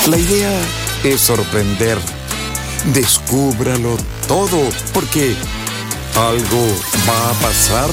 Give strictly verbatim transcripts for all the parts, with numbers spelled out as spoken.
La idea es sorprender. Descúbralo todo, porque algo va a pasar.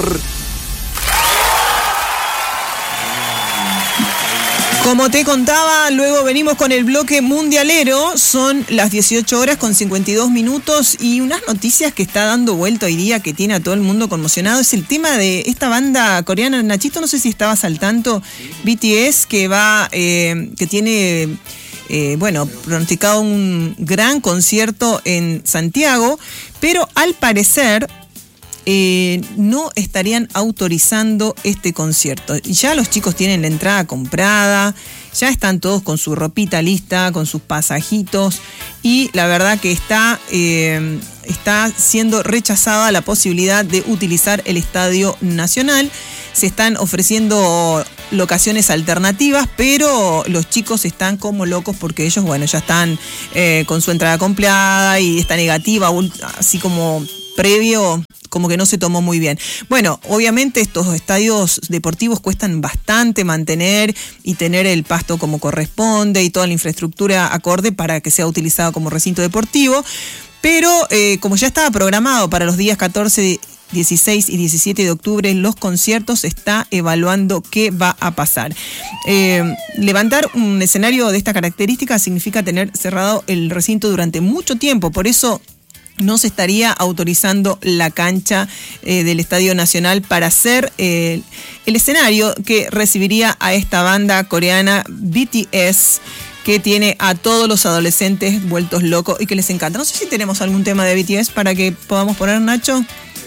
Como te contaba, luego venimos con el bloque mundialero. Son las dieciocho horas con cincuenta y dos minutos y unas noticias que está dando vuelta hoy día que tiene a todo el mundo conmocionado. Es el tema de esta banda coreana. Nachito, no sé si estabas al tanto. B T S, que va, eh, que tiene... Eh, bueno, pronosticado un gran concierto en Santiago, pero al parecer eh, no estarían autorizando este concierto. Ya los chicos tienen la entrada comprada, ya están todos con su ropita lista, con sus pasajitos, y la verdad que está, eh, está siendo rechazada la posibilidad de utilizar el Estadio Nacional. Se están ofreciendo locaciones alternativas, pero los chicos están como locos porque ellos, bueno, ya están eh, con su entrada comprada y esta negativa, así como previo, como que no se tomó muy bien. Bueno, obviamente estos estadios deportivos cuestan bastante mantener y tener el pasto como corresponde y toda la infraestructura acorde para que sea utilizado como recinto deportivo, pero eh, como ya estaba programado para los días catorce, dieciséis y diecisiete de octubre los conciertos, está evaluando qué va a pasar. Eh, levantar un escenario de esta característica significa tener cerrado el recinto durante mucho tiempo, por eso no se estaría autorizando la cancha eh, del Estadio Nacional para hacer eh, el escenario que recibiría a esta banda coreana B T S, que tiene a todos los adolescentes vueltos locos y que les encanta. No sé si tenemos algún tema de B T S para que podamos poner, Nacho.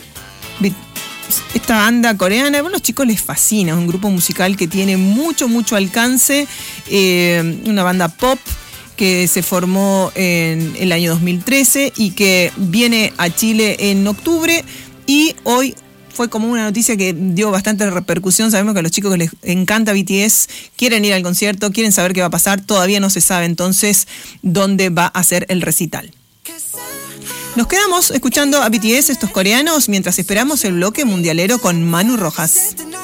Esta banda coreana, bueno, a los chicos les fascina, es un grupo musical que tiene mucho, mucho alcance, eh, una banda pop que se formó en el año dos mil trece y que viene a Chile en octubre, y hoy fue como una noticia que dio bastante repercusión. Sabemos que a los chicos que les encanta B T S quieren ir al concierto, quieren saber qué va a pasar, todavía no se sabe entonces dónde va a ser el recital. Nos quedamos escuchando a B T S, estos coreanos, mientras esperamos el bloque mundialero con Manu Rojas.